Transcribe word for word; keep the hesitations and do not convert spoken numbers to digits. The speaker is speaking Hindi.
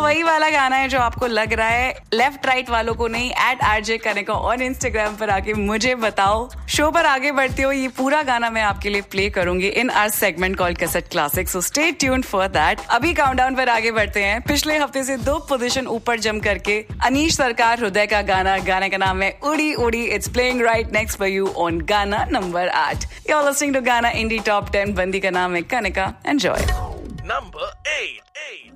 वही वाला गाना है जो आपको लग रहा है लेफ्ट राइट वालों को नहीं, eight RJ Kanika on Instagram पर आके मुझे बताओ। शो पर आगे बढ़ते हो, ये पूरा गाना मैं आपके लिए प्ले करूंगी in our segment call cassette classic, so stay tuned for that. अभी काउंटडाउन पर आगे बढ़ते हैं। पिछले हफ्ते से दो पोजीशन ऊपर जम करके अनीश सरकार हृदय का गाना, गाने का नाम है उड़ी उड़ी। It's playing right next for you on गाना नंबर आठ। यू आर लिसनिंग टू गाना इंडी टॉप टेन। बंदी का नाम है Kanika. Enjoy. Number eight. eight.